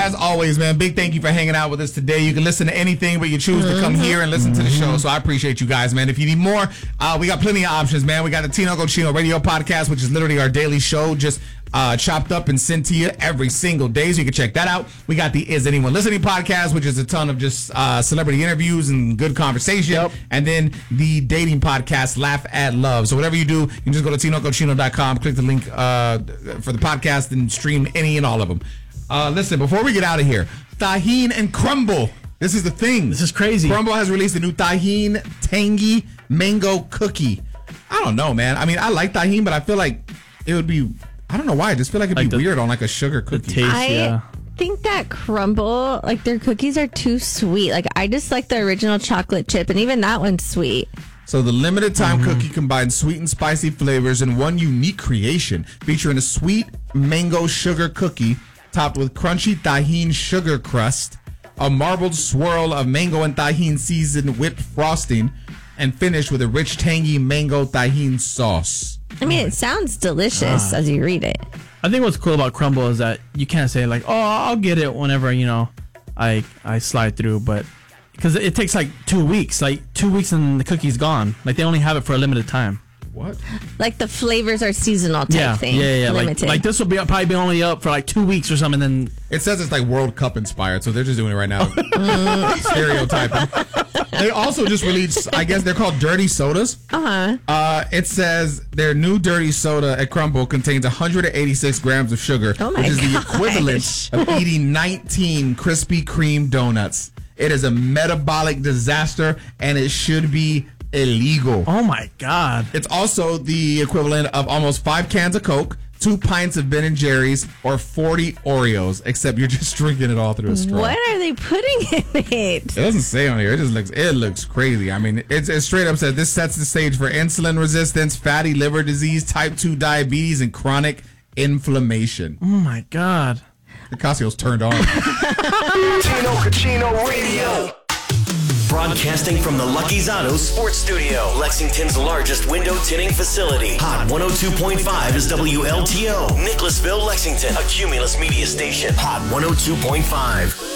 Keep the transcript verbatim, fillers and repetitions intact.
as always, man, big thank you for hanging out with us today. You can listen to anything, but you choose mm-hmm. to come here and listen mm-hmm. to the show. So I appreciate you guys, man. If you need more, uh, we got plenty of options, man. We got the Tino Cochino Radio Podcast, which is literally our daily show, just uh, chopped up and sent to you every single day. So you can check that out. We got the Is Anyone Listening Podcast, which is a ton of just uh, celebrity interviews and good conversation. Yep. And then the dating podcast, Laugh at Love. So whatever you do, you can just go to tino cochino dot com, click the link uh, for the podcast, and stream any and all of them. Uh, listen, before we get out of here, Tajín and Crumble. This is the thing. This is crazy. Crumble has released a new Tajín Tangy Mango Cookie. I don't know, man. I mean, I like Tajín, but I feel like it would be, I don't know why. I just feel like it'd like be the, weird on like a sugar cookie. Taste, I yeah. think that Crumble, like their cookies are too sweet. Like I just like the original chocolate chip, and even that one's sweet. So the limited time mm-hmm. cookie combines sweet and spicy flavors in one unique creation, featuring a sweet mango sugar cookie topped with crunchy Tajín sugar crust, a marbled swirl of mango and Tajín seasoned whipped frosting, and finished with a rich tangy mango Tajín sauce. I mean, it sounds delicious God. as you read it. I think what's cool about Crumble is that you can't say like, oh, I'll get it whenever, you know, I I slide through, but because it takes like two weeks, like two weeks and the cookie's gone. Like they only have it for a limited time. What? Like the flavors are seasonal type yeah, thing. Yeah, yeah, Limited. Like, like this will be probably be only up for like two weeks or something. Then it says it's like World Cup inspired, so they're just doing it right now. Stereotyping. They also just released, I guess they're called dirty sodas. Uh-huh. Uh, it says their new dirty soda at Crumble contains one hundred eighty-six grams of sugar, oh my which is gosh. the equivalent of eating nineteen Krispy Kreme donuts. It is a metabolic disaster, and it should be illegal. Oh my God. It's also the equivalent of almost five cans of Coke, two pints of Ben and Jerry's, or forty Oreos, except you're just drinking it all through a straw. What are they putting in it? It doesn't say on here. It just looks it looks crazy. I mean, it's, it's straight up said this sets the stage for insulin resistance, fatty liver disease, type two diabetes, and chronic inflammation. Oh my God. Picasio's turned on. Tino Cochino Radio. Broadcasting from the Lucky's Auto Sports Studio, Lexington's largest window tinting facility. Hot one oh two point five is W L T O. Nicholasville, Lexington, a Cumulus media station. Hot one oh two point five.